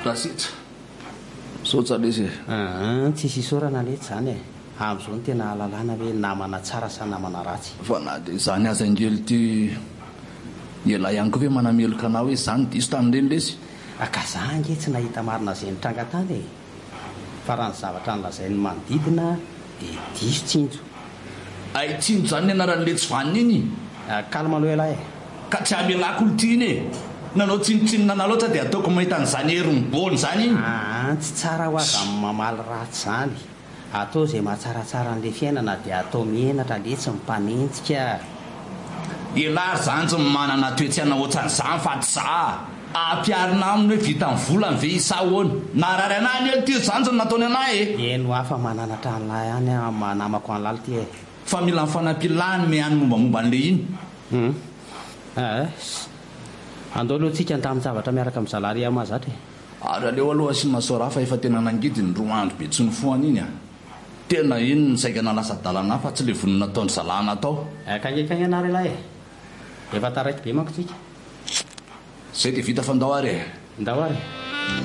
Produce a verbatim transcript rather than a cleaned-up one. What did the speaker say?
rasitra sotra lesy tsisy isorana letsy zany e am'izao ny tena alalàna hoe namana tsara sa namana ratsy fa na de zany aza ingely ty ela ihany koa hoe manameloka anao hoe zany diso tamin'ireny lesy aka za nge tsy nahita marina zay nitranga tany e fa raha ny zavatra nylazain'ny manodidina de diso tsinjo ay tsinjo zany ny anaran'ny letsy vanina iny kalma aloha ela e ka tsy amelako olo ty iny e nanao tsinotsinona na loatra de ataoko mahita an'izany herim-bony zany iny a tsy tsara ho aza amin'ny mamaly ratsy zany atao zay mahatsaratsara n'le fiainana de atao mienatra letsy mimpanentsika elary zany tsy manana toetsiana ohatran'izany fa tsy za ampiarina aminy hoe vita amin'ny volany ve isa hoana narary anahy ny elo ty zany tsy nataony anahy e eno hafa mananatra an'lahy any manamako an'lala ty e fa mila nyfanampilany mehany mombamomba an'le iny e andao aloha tsika ntamin'ny zavatra miaraka amin'ny zalaria mahazatra e ary aleo aloha sy masoara fa efa tena nangidy ny roa andro be tsy ny foany iny a tena iny ny saikana lasa dalana fa tsy le vonina ataony zalana atao kangekagny anary lahy e efa taraiky be manko tsika zay de vita fandao ary e ndao ary